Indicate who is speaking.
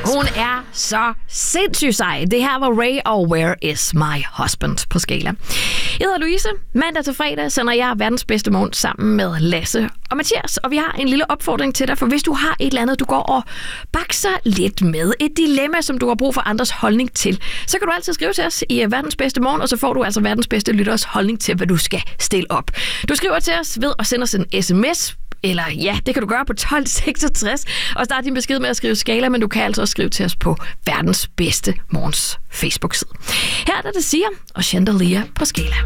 Speaker 1: Hun er så sindssygt sej. Det her var Ray og Where is my husband på Skala. Jeg hedder Louise. Mandag til fredag sender jeg verdens bedste morgen sammen med Lasse og Mathias. Og vi har en lille opfordring til dig, for hvis du har et eller andet, du går og bakser lidt med, et dilemma, som du har brug for andres holdning til, så kan du altid skrive til os i verdens bedste morgen, og så får du altså verdens bedste lytters holdning til, hvad du skal stille op. Du skriver til os ved at sende os en sms, eller ja, det kan du gøre på 1266 og starte din besked med at skrive Skala, men du kan altså også skrive til os på verdens bedste morgens Facebook-side. Her er det Sia og Chandelier på Skala.